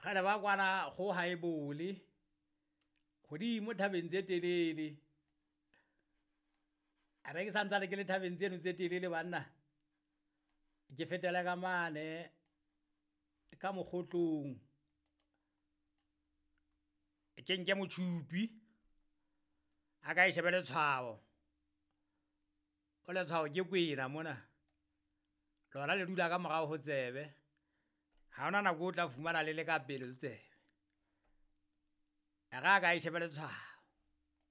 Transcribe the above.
ga le ba kwana go haebole godimo thabeng tse telele a re ke santsane ke le thabeng tseno tse telele banna ke fetela ka mane ka mogotlong ke nke motshupi a ka e shebele tshwao o le tshwao ke kwena mona lona le dula ka morago go tsebe ga ona nako o tla fumana le le ka pele tsebe ga ka e shebele tshwao